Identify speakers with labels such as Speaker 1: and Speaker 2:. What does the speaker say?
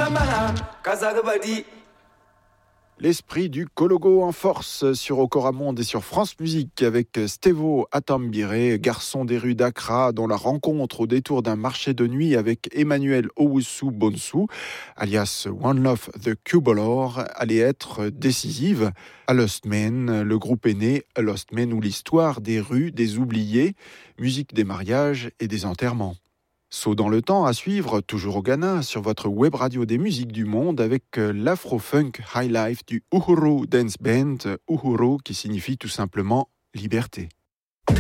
Speaker 1: L'esprit du Kologo en force sur Okoramonde et sur France Musique avec Stevo Atambire, garçon des rues d'Accra, dont la rencontre au détour d'un marché de nuit avec Emmanuel Owusu Bonsu, alias One Love the Cubolor, allait être décisive. A Lost Man, le groupe est né, A Lost Man où l'histoire des rues, des oubliés, musique des mariages et des enterrements. Saut dans le temps à suivre, toujours au Ghana, sur votre web radio des musiques du monde avec l'afro-funk high life du Uhuru Dance Band, Uhuru qui signifie tout simplement liberté.